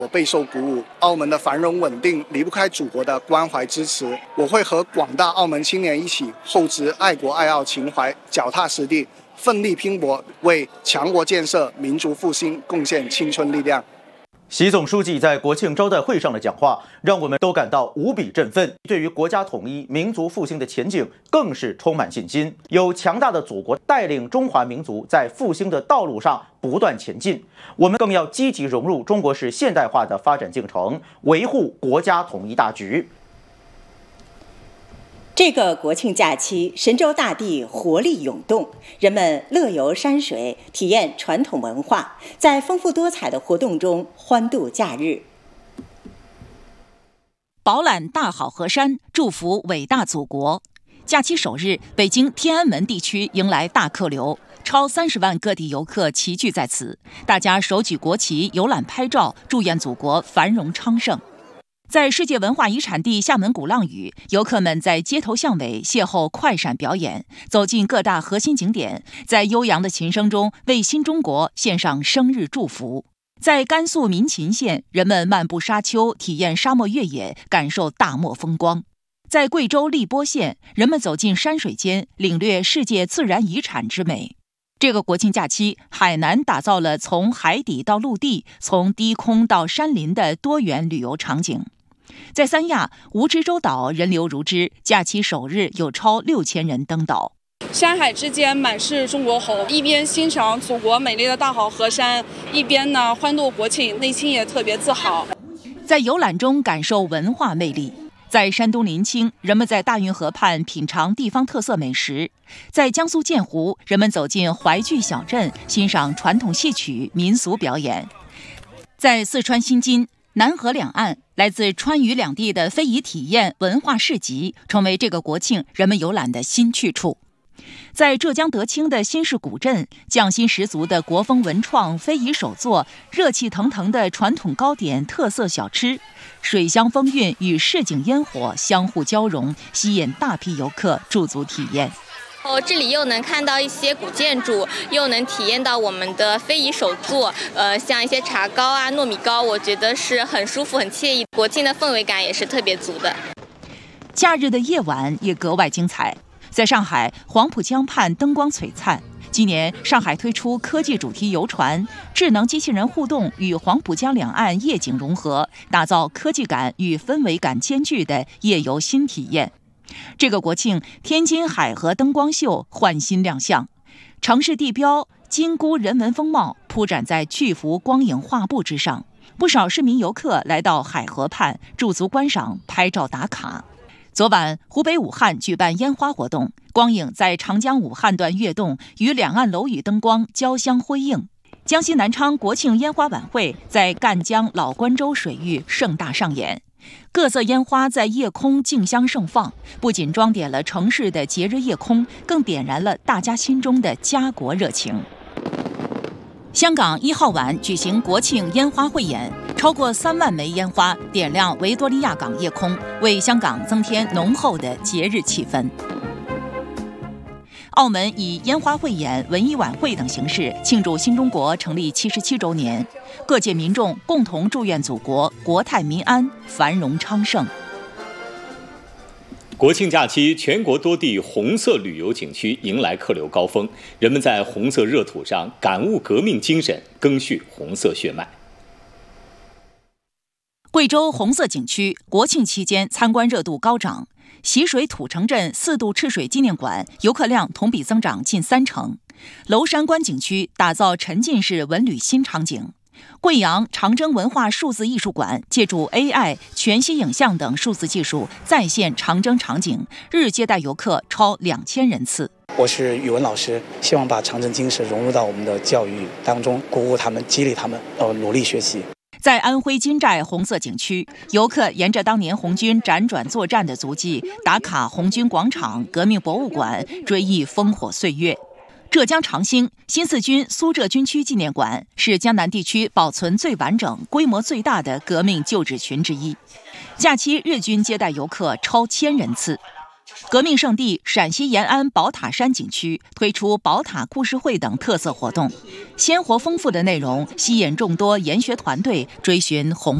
我备受鼓舞，澳门的繁荣稳定离不开祖国的关怀支持。我会和广大澳门青年一起厚植爱国爱澳情怀，脚踏实地，奋力拼搏，为强国建设、民族复兴贡献青春力量。 习总书记在国庆招待会上的讲话，让我们都感到无比振奋，对于国家统一、民族复兴的前景更是充满信心。有强大的祖国带领中华民族在复兴的道路上不断前进，我们更要积极融入中国式现代化的发展进程，维护国家统一大局。 这个国庆假期，神州大地活力涌动，人们乐游山水，体验传统文化，在丰富多彩的活动中欢度假日。 饱览大好河山，祝福伟大祖国。假期首日，北京天安门地区迎来大客流，超30万各地游客齐聚在此，大家手举国旗游览拍照，祝愿祖国繁荣昌盛。在世界文化遗产地厦门鼓浪屿，游客们在街头巷尾邂逅快闪表演，走进各大核心景点，在悠扬的琴声中为新中国献上生日祝福。在甘肃民勤县，人们漫步沙丘，体验沙漠越野，感受大漠风光。在贵州荔波县，人们走进山水间，领略世界自然遗产之美。这个国庆假期，海南打造了从海底到陆地、从低空到山林的多元旅游场景。在三亚蜈支洲岛人流如织，假期首日有超6000人登岛。 山海之间满是中国红，一边欣赏祖国美丽的大好河山，一边呢欢度国庆，内心也特别自豪。 在游览中感受文化魅力。在山东临清，人们在大运河畔品尝地方特色美食；在江苏建湖，人们走进淮剧小镇，欣赏传统戏曲、民俗表演；在四川新津、南河两岸，来自川渝两地的非遗体验文化市集，成为这个国庆人们游览的新去处。在浙江德清的新市古镇，匠心十足的国风文创、非遗手作，热气腾腾的传统糕点、特色小吃，水乡风韵与市井烟火相互交融，吸引大批游客驻足体验。 这里又能看到一些古建筑，又能体验到我们的非遗手作，像一些茶糕啊、糯米糕，我觉得是很舒服、很惬意。国庆的氛围感也是特别足的。 假日的夜晚也格外精彩。在上海黄浦江畔灯光璀璨，今年上海推出科技主题游船，智能机器人互动与黄浦江两岸夜景融合，打造科技感与氛围感兼具的夜游新体验。这个国庆，天津海河灯光秀焕新亮相，城市地标金姑人文风貌铺展在巨幅光影画布之上，不少市民游客来到海河畔驻足观赏、拍照打卡。昨晚，湖北武汉举办烟花活动，光影在长江武汉段跃动，与两岸楼宇灯光交相辉映。江西南昌国庆烟花晚会在赣江老关州水域盛大上演，各色烟花在夜空竞相盛放，不仅装点了城市的节日夜空，更点燃了大家心中的家国热情。香港1号晚举行国庆烟花汇演，超过3万枚烟花点亮维多利亚港夜空，为香港增添浓厚的节日气氛。澳门以烟花汇演、文艺晚会等形式庆祝新中国成立77周年，各界民众共同祝愿祖国国泰民安、繁荣昌盛。 国庆假期，全国多地红色旅游景区迎来客流高峰，人们在红色热土上感悟革命精神，赓续红色血脉。 贵州红色景区国庆期间参观热度高涨，习水土城镇4度赤水纪念馆游客量同比增长近30%。娄山关景区打造沉浸式文旅新场景。贵阳长征文化数字艺术馆借助 AI、全息影像等数字技术再现长征场景，日接待游客超2000人次。 我是语文老师，希望把长征精神融入到我们的教育当中，鼓舞他们，激励他们，努力学习。 在安徽金寨红色景区，游客沿着当年红军辗转作战的足迹，打卡红军广场、革命博物馆，追忆烽火岁月。浙江长兴新四军苏浙军区纪念馆是江南地区保存最完整、规模最大的革命旧址群之一。假期日均接待游客超1000人次。 革命圣地陕西延安宝塔山景区推出宝塔故事会等特色活动，鲜活丰富的内容吸引众多研学团队追寻红。